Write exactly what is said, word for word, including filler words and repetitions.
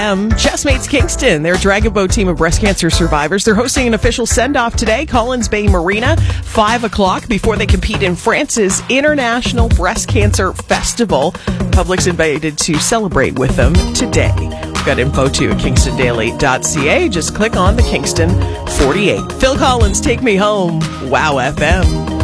Um, Chessmates Kingston, their Dragon Boat team of breast cancer survivors. They're hosting an official send-off today, Collins Bay Marina, five o'clock, before they compete in France's International Breast Cancer Festival. Public's invited to celebrate with them today. We've got info too at kingston daily dot c a. Just click on the Kingston forty-eight. Phil Collins, Take Me Home, Wow F M.